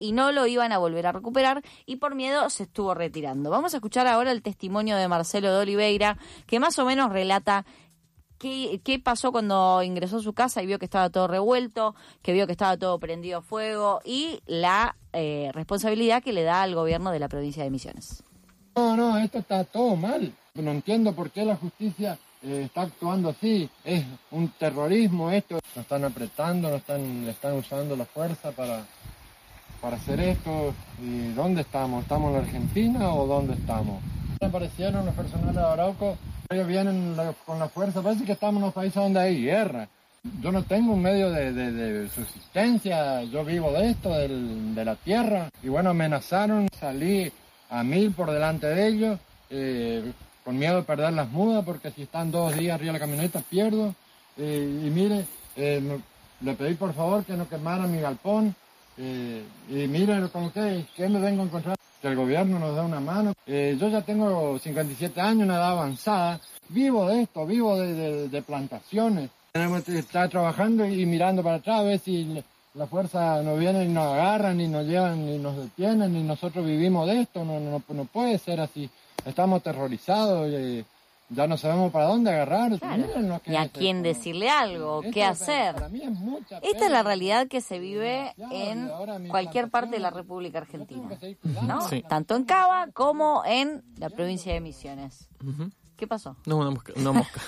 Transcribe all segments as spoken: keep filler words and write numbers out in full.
y no lo iban a volver a recuperar y por miedo se estuvo retirando. Vamos a escuchar ahora el testimonio de Marcelo de Oliveira, que más o menos relata qué, qué pasó cuando ingresó a su casa y vio que estaba todo revuelto, que vio que estaba todo prendido a fuego y la eh, responsabilidad que le da al gobierno de la provincia de Misiones. No, no, esto está todo mal. No entiendo por qué la justicia eh, está actuando así. Es un terrorismo esto. Nos están apretando, nos están, están usando la fuerza para, para hacer esto. ¿Y dónde estamos? ¿Estamos en la Argentina o dónde estamos? Aparecieron los personales de Arauco. Ellos vienen la, con la fuerza. Parece que estamos en los países donde hay guerra. Yo no tengo un medio de, de, de subsistencia. Yo vivo de esto, del, de la tierra. Y bueno, amenazaron. Salí a mil por delante de ellos, eh, con miedo de perder las mudas, porque si están dos días arriba de la camioneta pierdo. Eh, y mire, eh, me, le pedí por favor que no quemaran mi galpón. Eh, y mire, con qué, qué me vengo a encontrar. Que el gobierno nos dé una mano. Eh, yo ya tengo cincuenta y siete años, una edad avanzada. Vivo de esto, vivo de, de, de plantaciones. Tenemos que estar trabajando y mirando para atrás a ver si la fuerza nos viene y nos agarran y nos llevan y nos detienen y nosotros vivimos de esto. No, no, no puede ser así. Estamos aterrorizados y ya no sabemos para dónde agarrar. Claro. Y a quién decirle algo, qué hacer. Esta es la realidad que se vive en cualquier parte de la República Argentina, ¿no? Sí. Tanto en Cava como en la provincia de Misiones. Uh-huh. ¿Qué pasó? No, una mosca. Una mosca.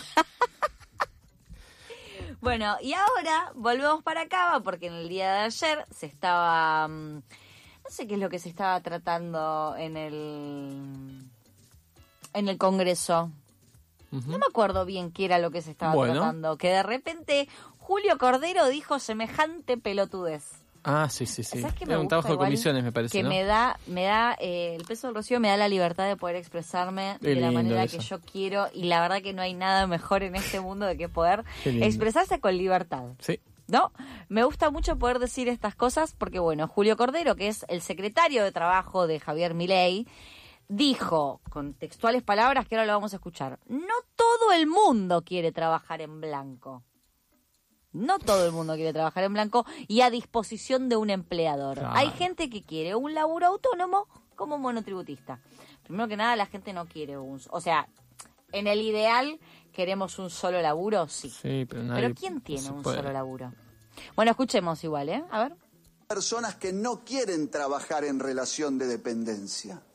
Bueno, y ahora volvemos para Cava porque en el día de ayer se estaba... No sé qué es lo que se estaba tratando en el... en el Congreso. Uh-huh. No me acuerdo bien qué era lo que se estaba bueno. tratando. Que de repente Julio Cordero dijo semejante pelotudez. Ah, sí, sí, sí. ¿Sabes qué Era un trabajo de comisiones, me parece, que ¿no? me da, me da eh, el peso del rocío me da la libertad de poder expresarme Qué de la manera eso. que yo quiero y la verdad que no hay nada mejor en este mundo de que poder expresarse con libertad. Sí. ¿No? Me gusta mucho poder decir estas cosas porque, bueno, Julio Cordero, que es el secretario de Trabajo de Javier Milei, dijo, con textuales palabras que ahora lo vamos a escuchar, no todo el mundo quiere trabajar en blanco. No todo el mundo quiere trabajar en blanco y a disposición de un empleador. Claro. Hay gente que quiere un laburo autónomo como monotributista. Primero que nada, la gente no quiere un... O sea, en el ideal, ¿queremos un solo laburo? Sí. Sí, pero, nadie pero ¿quién tiene un puede. solo laburo? Bueno, escuchemos igual, ¿eh? A ver. Personas que no quieren trabajar en relación de dependencia.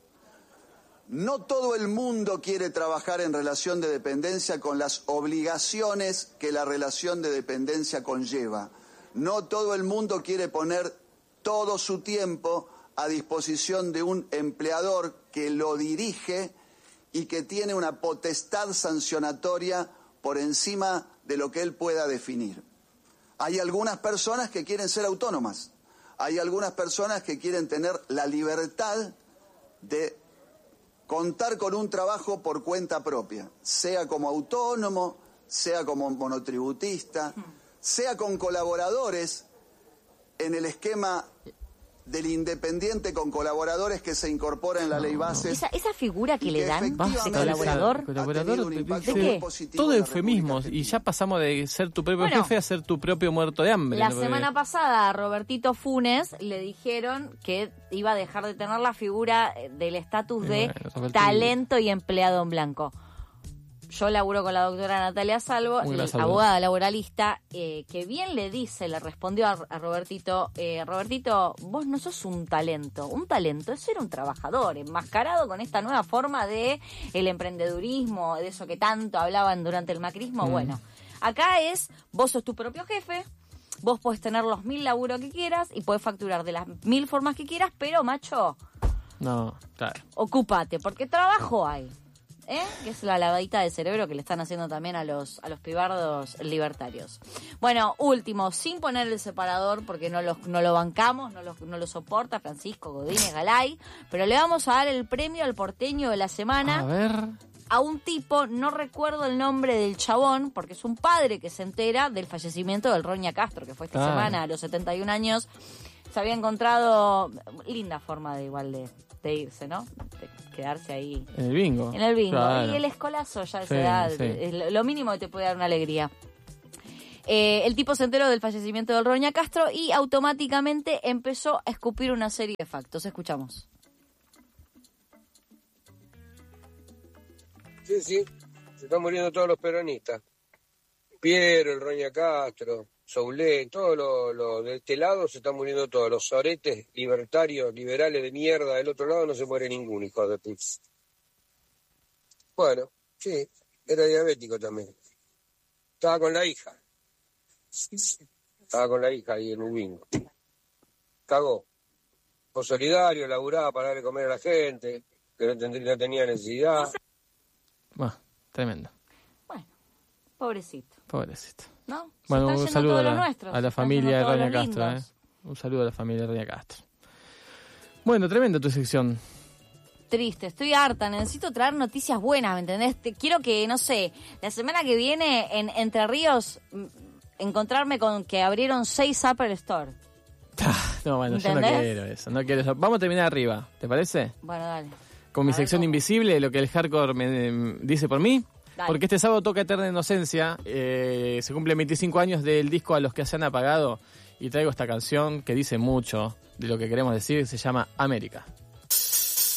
No todo el mundo quiere trabajar en relación de dependencia con las obligaciones que la relación de dependencia conlleva. No todo el mundo quiere poner todo su tiempo a disposición de un empleador que lo dirige y que tiene una potestad sancionatoria por encima de lo que él pueda definir. Hay algunas personas que quieren ser autónomas. Hay algunas personas que quieren tener la libertad de contar con un trabajo por cuenta propia, sea como autónomo, sea como monotributista, sea con colaboradores en el esquema del independiente con colaboradores que se incorporan en la ley base. Esa, esa figura que le dan de colaborador. colaborador ¿De qué? Todo eufemismos y ya pasamos de ser tu propio bueno, jefe a ser tu propio muerto de hambre. La semana pasada a Robertito Funes le dijeron que iba a dejar de tener la figura del estatus de bueno, talento y empleado en blanco. Yo laburo con la doctora Natalia Salvo, abogada laboralista, eh, que bien le dice, le respondió a, a Robertito, eh, Robertito, vos no sos un talento, un talento es ser un trabajador, enmascarado con esta nueva forma de el emprendedurismo, de eso que tanto hablaban durante el macrismo. Mm. Bueno, acá es, vos sos tu propio jefe, vos podés tener los mil laburos que quieras y podés facturar de las mil formas que quieras, pero macho, no, claro, ocúpate, porque trabajo hay. ¿Eh? Que es la lavadita de cerebro que le están haciendo también a los a los pibardos libertarios. Bueno, último, sin poner el separador porque no, los, no lo bancamos, no lo, no lo soporta Francisco Godínez Galay, pero le vamos a dar el premio al porteño de la semana. A ver. A un tipo, no recuerdo el nombre del chabón, porque es un padre que se entera del fallecimiento del Roña Castro, que fue esta ah. semana a los setenta y un años. Se había encontrado, linda forma de igual de, de irse, ¿no? De quedarse ahí. En el bingo. En el bingo. Claro. Y el escolazo ya a esa sí, edad, sí. es lo mínimo que te puede dar una alegría. Eh, el tipo se enteró del fallecimiento del Roña Castro y automáticamente empezó a escupir una serie de factos. Escuchamos. Sí, sí, se están muriendo todos los peronistas. Piero, el Roña Castro, Soulé, todos los lo, de este lado se están muriendo todos. Los soretes libertarios, liberales de mierda, del otro lado no se muere ninguno, hijo de puta. Bueno, sí, era diabético también. Estaba con la hija. Estaba con la hija ahí en un bingo. Cagó. Fue solidario, laburaba para darle comer a la gente, que no, tendría, no tenía necesidad. Bueno, tremendo. Bueno, pobrecito. Pobrecito. ¿No? Bueno, un saludo a la, a la familia de Roña Castro. ¿eh? Un saludo a la familia de Roña Castro. Bueno, tremenda tu sección. Triste, estoy harta, necesito traer noticias buenas, ¿me entendés? Te, quiero que, no sé, la semana que viene en Entre Ríos m- encontrarme con que abrieron seis Apple Store. No, bueno, ¿entendés? Yo no quiero eso, no quiero eso. Vamos a terminar arriba, ¿te parece? Bueno, dale. Con mi a sección invisible, lo que el hardcore me, me dice por mí. Dale. Porque este sábado toca Eterna Inocencia, eh, se cumplen veinticinco años del disco A los que se han apagado y traigo esta canción que dice mucho de lo que queremos decir, se llama América.